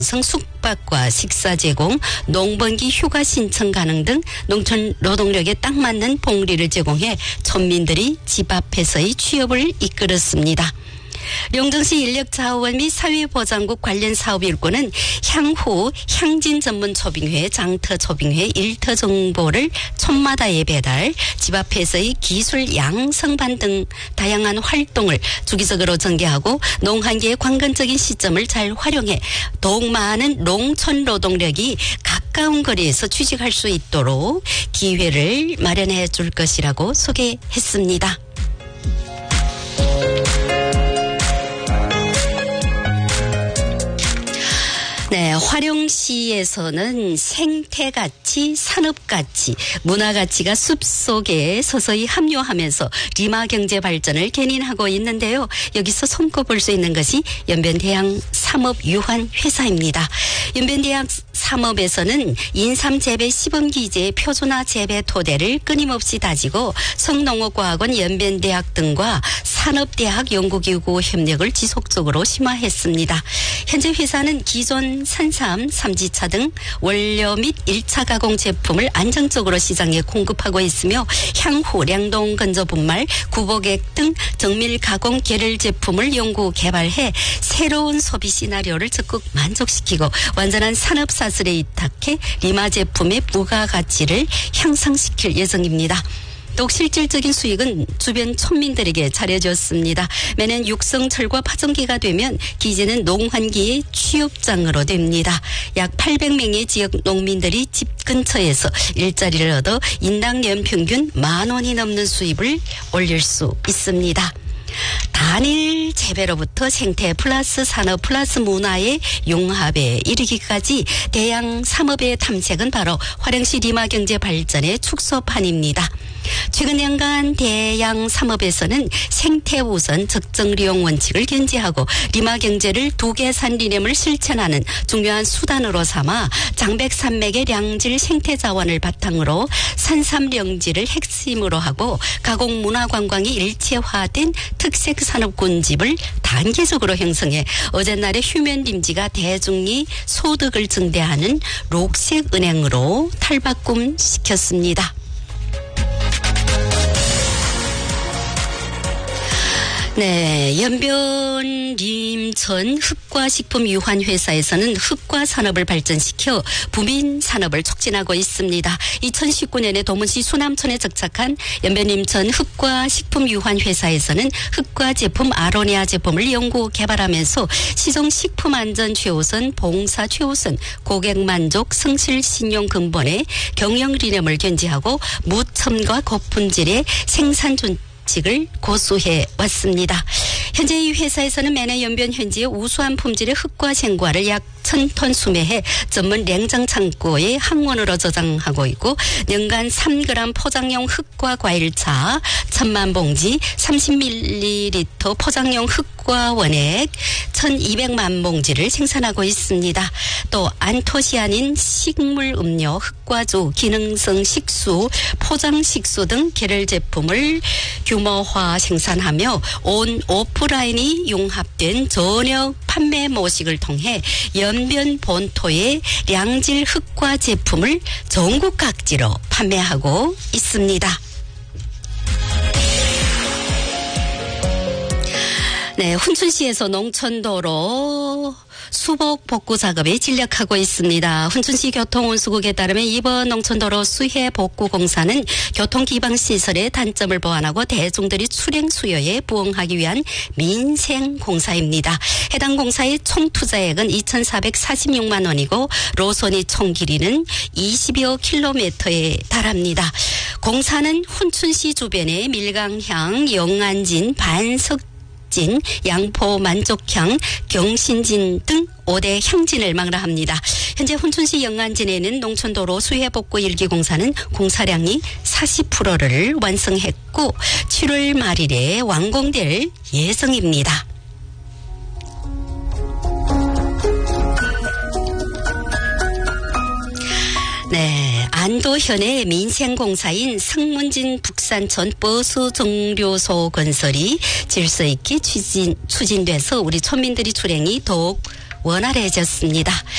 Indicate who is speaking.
Speaker 1: 숙박과 식사 제공, 농번기 휴가 신청 가능 등 농촌 노동력에 딱 맞는 복리를 제공해 촌민들이 집 앞에서의 취업을 이끌었습니다. 용정시 인력자원 및 사회보장국 관련 사업 일꾼은 향후 향진 전문 초빙회, 장터 초빙회, 일터 정보를 촌마다에 배달, 집 앞에서의 기술 양성반 등 다양한 활동을 주기적으로 전개하고 농한계의 관건적인 시점을 잘 활용해 더욱 많은 농촌 노동력이 가까운 거리에서 취직할 수 있도록 기회를 마련해 줄 것이라고 소개했습니다. 네, 화령시에서는 생태가치, 산업가치, 문화가치가 숲속에 서서히 합류하면서 리마경제 발전을 견인하고 있는데요. 여기서 손꼽을 수 있는 것이 연변대양 삼업유한회사입니다. 연변대양 삼업에서는 인삼재배 시범기지의 표준화 재배 토대를 끊임없이 다지고 성농업과학원 연변대학 등과 산업대학 연구기구 협력을 지속적으로 심화했습니다. 현재 회사는 기존 산삼, 삼지차 등 원료 및 1차 가공 제품을 안정적으로 시장에 공급하고 있으며 향후 량동 건조 분말, 구복액 등 정밀 가공 계열 제품을 연구 개발해 새로운 소비 시나리오를 적극 만족시키고 완전한 산업 사슬에 이탁해 리마 제품의 부가가치를 향상시킬 예정입니다. 또 실질적인 수익은 주변 촌민들에게 잘해줬습니다. 매년 육성철과 파종기가 되면 기지는 농환기의 취업장으로 됩니다. 약 800명의 지역 농민들이 집 근처에서 일자리를 얻어 인당 연평균 10,000원이 넘는 수입을 올릴 수 있습니다. 단일 재배로부터 생태 플러스 산업 플러스 문화의 융합에 이르기까지 대양 삼업의 탐색은 바로 화령시 리마경제 발전의 축소판입니다. 최근 연간 대양 삼업에서는 생태 우선 적정 리용 원칙을 견지하고 리마 경제를 두계산 리념을 실천하는 중요한 수단으로 삼아 장백산맥의 량질 생태 자원을 바탕으로 산삼령지를 핵심으로 하고 가공 문화 관광이 일체화된 특색 산업군집을 단계적으로 형성해 어제날의 휴면림지가 대중이 소득을 증대하는 록색은행으로 탈바꿈시켰습니다. 네, 연변림천 흑과식품유한회사에서는 흑과 산업을 발전시켜 부민 산업을 촉진하고 있습니다. 2019년에 도문시 수남촌에 정착한 연변림천 흑과식품유한회사에서는 흑과 제품 아로니아 제품을 연구 개발하면서 시종 식품안전 최우선, 봉사 최우선, 고객만족, 성실 신용 근본의 경영 리념을 견지하고 무첨가 고품질의 생산 을 고수해 왔습니다. 현재 이 회사에서는 매년 연변 현지의 우수한 품질의 흑과 생과를 약 1,000톤 수매해 전문 냉장 창고에 항원으로 저장하고 있고 연간 3g 포장용 흑과 과일차 1,000만 봉지, 30ml 포장용 흑과 원액 1,200만 봉지를 생산하고 있습니다. 또 안토시아닌 식물 음료, 흑과주, 기능성 식수, 포장 식수 등 계열 제품을 규모화 생산하며 온 오프라인이 융합된 전역 판매 모식을 통해 연변 본토의 량질 흑과 제품을 전국 각지로 판매하고 있습니다. 네, 훈춘시에서 농촌도로 수복 복구 작업에 진력하고 있습니다. 훈춘시 교통운수국에 따르면 이번 농촌도로 수해 복구 공사는 교통기반시설의 단점을 보완하고 대중들이 출행 수요에 부응하기 위한 민생 공사입니다. 해당 공사의 총 투자액은 2,446만 원이고 로선이 총 길이는 20여 킬로미터에 달합니다. 공사는 훈춘시 주변의 밀강향, 영안진, 반석 양포, 만족향, 경신진 등 5대 향진을 망라합니다. 현재 훈춘시 영안진에는 농촌도로 수해복구 1기 공사는 공사량이 40%를 완성했고 7월 말일에 완공될 예정입니다. 네, 안도현의 민생공사인 성문진 북산촌 버스 정류소 건설이 질서 있게 추진돼서 우리 촌민들이 출행이 더욱 원활해졌습니다.